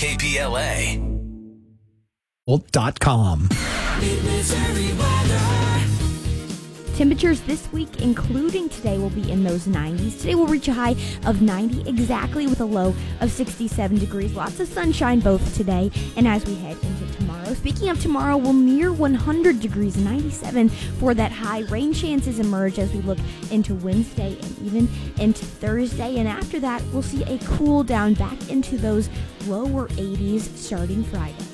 KPLA. .com. Temperatures this week, including today, will be in those 90s. Today will reach a high of 90 exactly with a low of 67 degrees. Lots of sunshine both today and as we head into tomorrow. Speaking of tomorrow, we'll near 100 degrees, 97 for that high. Rain chances emerge as we look into Wednesday and even into Thursday. And after that, we'll see a cool down back into those lower 80s starting Friday.